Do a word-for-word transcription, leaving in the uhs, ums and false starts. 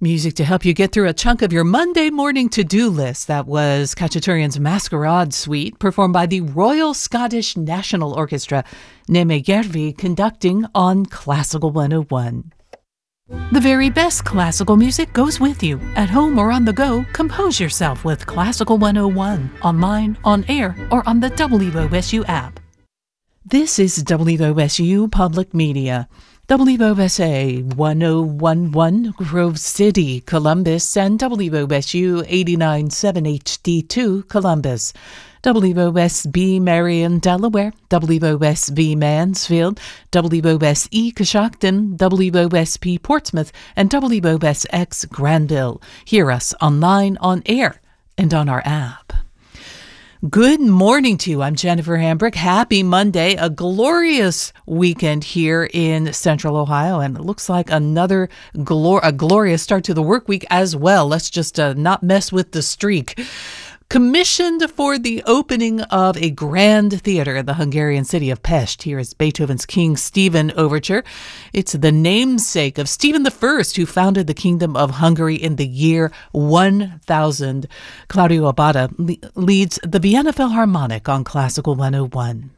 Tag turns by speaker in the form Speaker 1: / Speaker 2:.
Speaker 1: Music to help you get through a chunk of your Monday morning to-do list. That was Khachaturian's Masquerade Suite, performed by the Royal Scottish National Orchestra, Neme Gervi, conducting on Classical one oh one. The very best classical music goes with you. At home or on the go, compose yourself with Classical one oh one, online, on air, or on the W O S U app. This is W O S U Public Media. W O S A one oh one point one Grove City, Columbus, and W O S U eighty-nine point seven H D two, Columbus. W O S B Marion, Delaware, W O S B Mansfield, W O S E Coshocton, W O S P Portsmouth, and W O S X Granville. Hear us online, on air, and on our app. Good morning to you. I'm Jennifer Hambrick. Happy Monday. A glorious weekend here in Central Ohio, and it looks like another glor- a glorious start to the work week as well. Let's just uh, not mess with the streak. Commissioned for the opening of a grand theater in the Hungarian city of Pest. Here is Beethoven's King Stephen Overture. It's the namesake of Stephen the First, who founded the Kingdom of Hungary in the year one thousand. Claudio Abada le- leads the Vienna Philharmonic on Classical one oh one.